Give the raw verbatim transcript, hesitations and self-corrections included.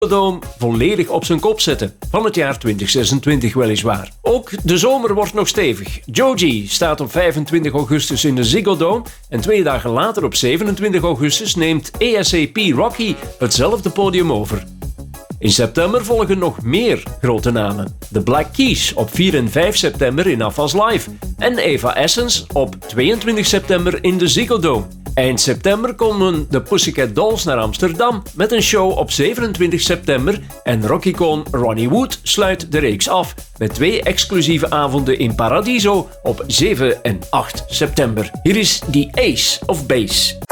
Dome volledig op zijn kop zetten. Van het jaar twintig zesentwintig weliswaar. Ook de zomer wordt nog stevig. Joji staat op vijfentwintig augustus in de Ziggo Dome en twee dagen later op zevenentwintig augustus neemt A S A P Rocky hetzelfde podium over. In september volgen nog meer grote namen. De Black Keys op vier en vijf september in Avas Live en Eva Essence op tweeëntwintig september in de Ziggo Dome. Eind september komen de Pussycat Dolls naar Amsterdam met een show op zevenentwintig september en rockicoon Ronnie Wood sluit de reeks af met twee exclusieve avonden in Paradiso op zeven en acht september. Hier is The Ace of Base.